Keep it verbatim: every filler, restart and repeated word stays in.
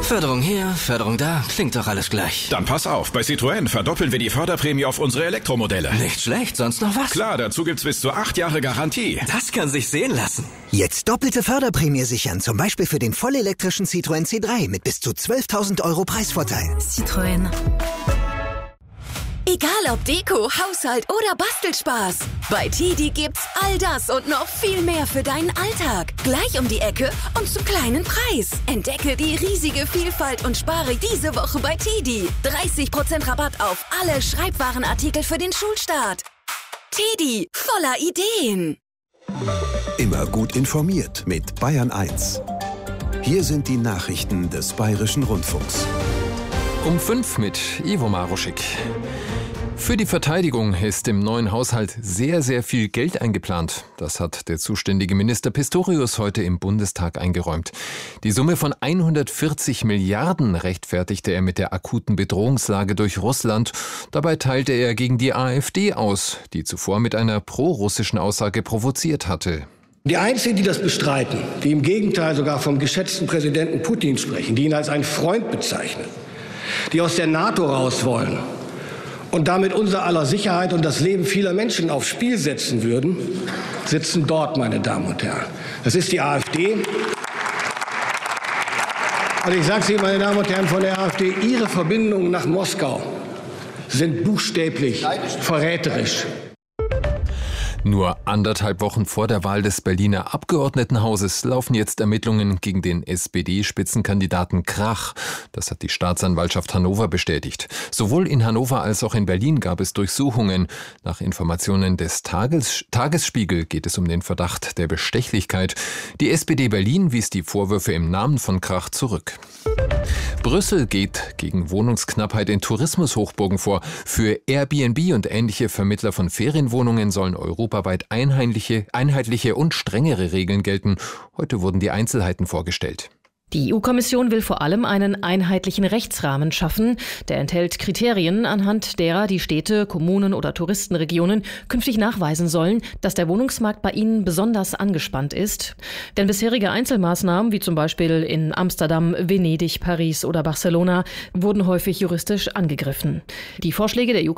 Förderung hier, Förderung da, klingt doch alles gleich. Dann pass auf, bei Citroën verdoppeln wir die Förderprämie auf unsere Elektromodelle. Nicht schlecht, sonst noch was? Klar, dazu gibt's bis zu acht Jahre Garantie. Das kann sich sehen lassen. Jetzt doppelte Förderprämie sichern, zum Beispiel für den vollelektrischen Citroën C drei mit bis zu zwölftausend Euro Preisvorteil. Citroën. Egal ob Deko, Haushalt oder Bastelspaß. Bei Tedi gibt's all das und noch viel mehr für deinen Alltag. Gleich um die Ecke und zum kleinen Preis. Entdecke die riesige Vielfalt und spare diese Woche bei Tedi. dreißig Prozent Rabatt auf alle Schreibwarenartikel für den Schulstart. Tedi, voller Ideen. Immer gut informiert mit Bayern eins. Hier sind die Nachrichten des Bayerischen Rundfunks. Um fünf mit Ivo Maruschik. Für die Verteidigung ist im neuen Haushalt sehr, sehr viel Geld eingeplant. Das hat der zuständige Minister Pistorius heute im Bundestag eingeräumt. Die Summe von hundertvierzig Milliarden rechtfertigte er mit der akuten Bedrohungslage durch Russland. Dabei teilte er gegen die AfD aus, die zuvor mit einer prorussischen Aussage provoziert hatte. Die Einzigen, die das bestreiten, die im Gegenteil sogar vom geschätzten Präsidenten Putin sprechen, die ihn als einen Freund bezeichnen, die aus der NATO raus wollen und damit unser aller Sicherheit und das Leben vieler Menschen aufs Spiel setzen würden, sitzen dort, meine Damen und Herren. Das ist die AfD. Und ich sage es Ihnen, meine Damen und Herren von der AfD, Ihre Verbindungen nach Moskau sind buchstäblich verräterisch. Nur anderthalb Wochen vor der Wahl des Berliner Abgeordnetenhauses laufen jetzt Ermittlungen gegen den S P D-Spitzenkandidaten Krach. Das hat die Staatsanwaltschaft Hannover bestätigt. Sowohl in Hannover als auch in Berlin gab es Durchsuchungen. Nach Informationen des Tages- Tagesspiegel geht es um den Verdacht der Bestechlichkeit. Die S P D Berlin wies die Vorwürfe im Namen von Krach zurück. Brüssel geht gegen Wohnungsknappheit in Tourismushochburgen vor. Für Airbnb und ähnliche Vermittler von Ferienwohnungen sollen europaweit einheitliche, einheitliche und strengere Regeln gelten. Heute wurden die Einzelheiten vorgestellt. Die E U-Kommission will vor allem einen einheitlichen Rechtsrahmen schaffen. Der enthält Kriterien, anhand derer die Städte, Kommunen oder Touristenregionen künftig nachweisen sollen, dass der Wohnungsmarkt bei ihnen besonders angespannt ist. Denn bisherige Einzelmaßnahmen, wie zum Beispiel in Amsterdam, Venedig, Paris oder Barcelona, wurden häufig juristisch angegriffen. Die Vorschläge der E U